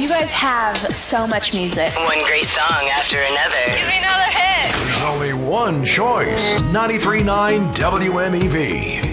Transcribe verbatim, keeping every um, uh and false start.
guys have so much music. One great song after another. Give me another hit. There's only one choice. ninety-three point nine W M E V.